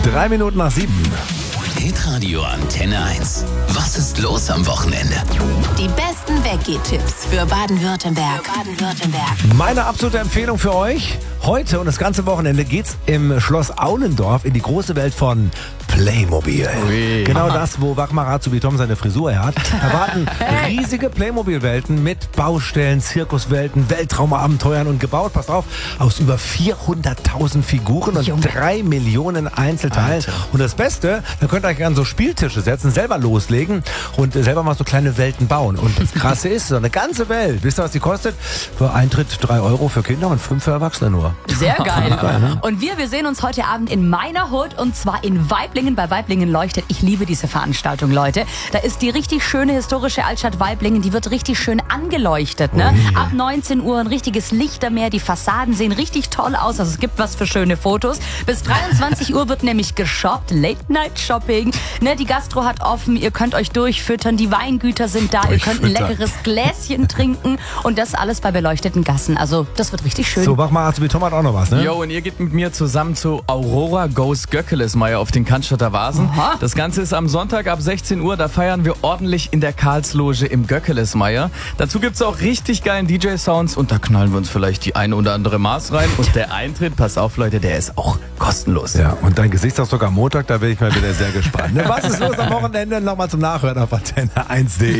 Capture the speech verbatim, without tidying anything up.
Drei Minuten nach sieben. Hitradio Antenne eins. Was ist los am Wochenende? Die besten Weggeh-Tipps für Baden-Württemberg. Für Baden-Württemberg. Meine absolute Empfehlung für euch. Heute und das ganze Wochenende geht's im Schloss Aulendorf in die große Welt von Playmobil. Ui. Genau das, wo Wachmarazu wie Tom seine Frisur her hat. Da warten riesige Playmobil-Welten mit Baustellen, Zirkuswelten, Weltraumabenteuern und gebaut, passt auf, aus über vierhunderttausend Figuren und Junge. drei Millionen Einzelteilen. Alter. Und das Beste, da könnt ihr euch an so Spieltische setzen, selber loslegen und selber mal so kleine Welten bauen. Und das Krasse ist, so eine ganze Welt, wisst ihr, was die kostet? Für Eintritt drei Euro für Kinder und fünf für Erwachsene nur. Sehr geil. Und wir, wir sehen uns heute Abend in meiner Hut und zwar in Waiblingen. Bei Waiblingen leuchtet. Ich liebe diese Veranstaltung, Leute. Da ist die richtig schöne historische Altstadt Waiblingen. Die wird richtig schön angeleuchtet. Ne? Ab neunzehn Uhr ein richtiges Lichtermeer. Die Fassaden sehen richtig toll aus. Also es gibt was für schöne Fotos. Bis dreiundzwanzig Uhr wird nämlich geshoppt. Late-Night-Shopping. Ne, die Gastro hat offen. Ihr könnt euch durchfüttern. Die Weingüter sind da. Ihr könnt ein Durchfüttern. leckeres Gläschen trinken. Und das alles bei beleuchteten Gassen. Also das wird richtig schön. So, Wachmarazu wie Tom hat auch noch was, ne? Jo, und ihr geht mit mir zusammen zu Aurora Goes Göckelesmeier auf den Cannstatter Vasen. Aha. Das Ganze ist am Sonntag ab sechzehn Uhr. Da feiern wir ordentlich in der Karlsloge im Göckelesmeier. Dazu gibt's auch richtig geilen D J-Sounds und da knallen wir uns vielleicht die eine oder andere Maß rein. Und der Eintritt, pass auf Leute, der ist auch kostenlos. Ja, und dein Gesichtsausdruck am Montag, da bin ich mal wieder sehr gespannt. Ne? Was ist los am Wochenende? Nochmal zum Nachhören auf antenne eins punkt de.